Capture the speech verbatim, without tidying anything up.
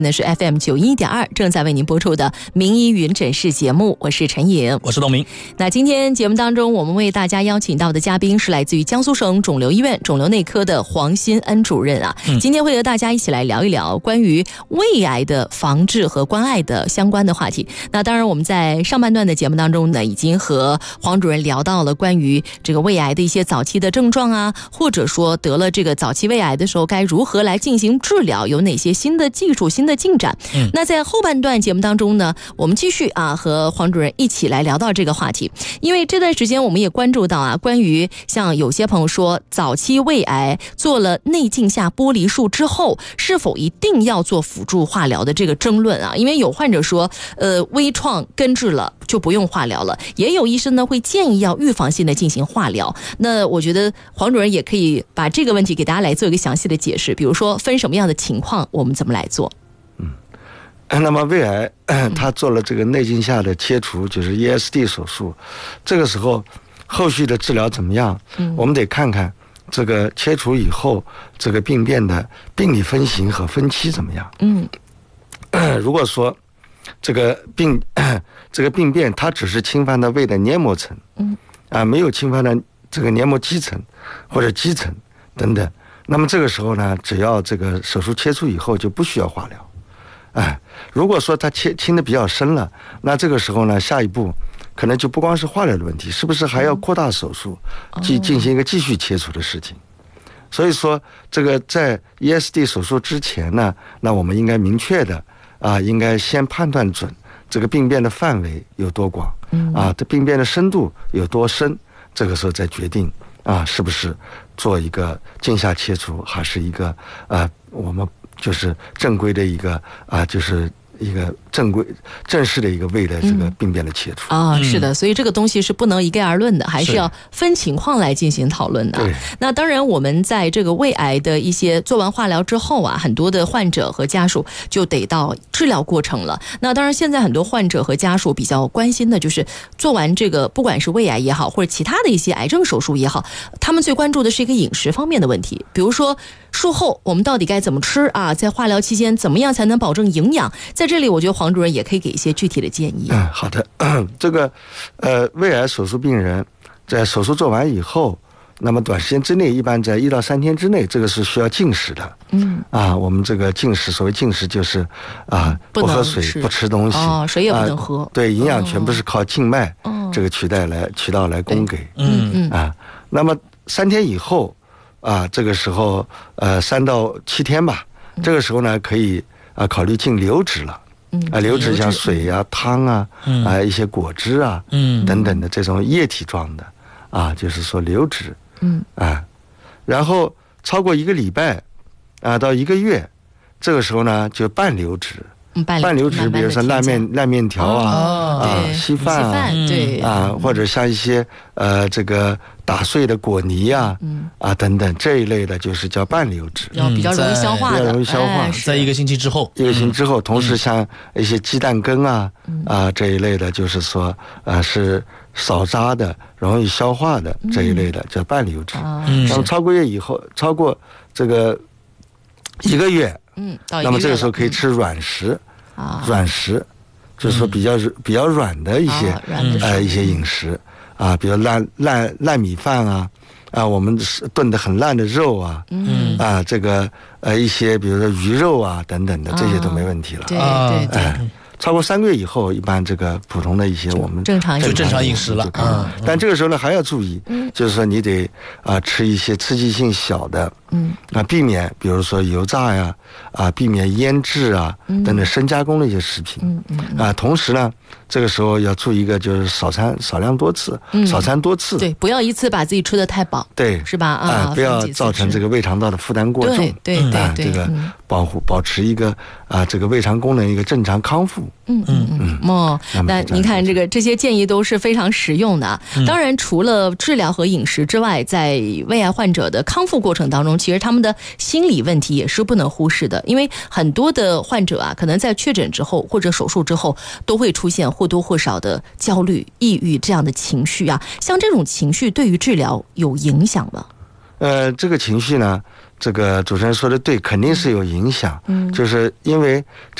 那是 F M 九十一点二正在为您播出的名医云诊室节目，我是陈颖， 我是东明。 那今天节目当中，我们为大家邀请到的嘉宾是来自于江苏省肿瘤医院肿瘤内科的黄新恩主任啊。嗯、今天会和大家一起来聊一聊关于胃癌的防治和关爱的相关的话题。那当然，我们在上半段的节目当中呢，已经和黄主任聊到了关于这个胃癌的一些早期的症状啊，或者说得了这个早期胃癌的时候该如何来进行治疗，有哪些新的技术、新的的进展。嗯，那在后半段节目当中呢，我们继续啊和黄主任一起来聊到这个话题。因为这段时间我们也关注到啊，关于像有些朋友说早期胃癌做了内镜下剥离术之后，是否一定要做辅助化疗的这个争论啊。因为有患者说，呃，微创根治了就不用化疗了，也有医生呢会建议要预防性的进行化疗。那我觉得黄主任也可以把这个问题给大家来做一个详细的解释，比如说分什么样的情况，我们怎么来做。 那么胃癌他做了这个内镜下的切除，就是 E S D 手术，这个时候后续的治疗怎么样？嗯、我们得看看这个切除以后这个病变的病理分型和分期怎么样。嗯，如果说这个病这个病变它只是侵犯到胃的黏膜层，嗯啊，没有侵犯到这个黏膜基层或者肌层等等，那么这个时候呢，只要这个手术切除以后就不需要化疗。哎，如果说它切侵的比较深了，那这个时候呢，下一步可能就不光是化疗的问题，是不是还要扩大手术，进进行一个继续切除的事情？所以说，这个在 E S D 手术之前呢，那我们应该明确的啊，应该先判断准这个病变的范围有多广，啊，这病变的深度有多深，这个时候再决定啊，是不是做一个镜下切除，还是一个呃，我们。就是正规的一个啊，就是一个正规正式的一个胃的这个病变的切除啊、嗯哦，是的，所以这个东西是不能一概而论的，还是要分情况来进行讨论的。 对， 那当然，我们在这个胃癌的一些做完化疗之后啊，很多的患者和家属就得到治疗过程了。那当然，现在很多患者和家属比较关心的就是做完这个，不管是胃癌也好，或者其他的一些癌症手术也好，他们最关注的是一个饮食方面的问题，比如说术后我们到底该怎么吃啊？在化疗期间怎么样才能保证营养？在这里，我觉得黄主任也可以给一些具体的建议。 嗯，好的。这个呃，胃癌手术病人在手术做完以后，那么短时间之内，一般在一到三天之内，这个是需要禁食的。嗯，啊，我们这个禁食，所谓禁食就是啊，不喝水，不吃东西， 哦，水也不能喝。 啊、对，营养全部是靠静脉、哦、这个渠道来渠道来供给。嗯嗯啊，那么三天以后。啊，这个时候，呃，三到七天吧，这个时候呢，可以啊考虑进流质了。嗯，啊，流质像水啊、汤啊，嗯、啊一些果汁啊，嗯，等等的这种液体状的，啊，就是说流质。嗯，啊，然后超过一个礼拜，啊到一个月，这个时候呢就半流质。 嗯、 半流质，比如说烂面、烂面条啊，哦、啊，稀饭啊， 对啊，或者像一些呃这个打碎的果泥啊，嗯、啊等等这一类的，就是叫半流质， 要比较容易消化的， 比较容易消化。 哎、在一个星期之后， 一个星期之后，同时像一些鸡蛋羹啊，嗯、啊这一类的，就是说呃是少渣的、容易消化的这一类的，叫半流质。嗯，那么超过月以后，超过这个一个月。嗯，那么这个时候可以吃软食，啊、软食就是说比较、嗯、比较软的一些、啊、呃一些饮食啊，比如烂烂烂米饭啊，啊我们炖的很烂的肉啊，嗯啊这个呃一些比如说鱼肉啊等等的，这些都没问题了。 对对对。哎超过三个月以后，一般这个普通的一些我们正常就正常饮食了啊。 但这个时候呢，还要注意，嗯、就是说你得啊、呃、吃一些刺激性小的，嗯啊避免比如说油炸呀，啊避免腌制啊、嗯、等等深加工的一些食品，嗯嗯啊同时呢，这个时候要注意一个就是少餐少量多次，嗯、少餐多次， 对，不要一次把自己吃得太饱， 对， 是吧？啊， 啊不要造成这个胃肠道的负担过重， 对对对啊对， 这个保护保持一个啊这个胃肠功能一个正常康复。 嗯嗯嗯哦，那您看这个这些建议都是非常实用的。嗯、当然，除了治疗和饮食之外，在胃癌患者的康复过程当中，其实他们的心理问题也是不能忽视的。因为很多的患者啊，可能在确诊之后或者手术之后，都会出现或多或少的焦虑、抑郁这样的情绪啊。像这种情绪对于治疗有影响吗？ 呃，这个情绪呢，这个主持人说的对，肯定是有影响。 嗯， 就是因为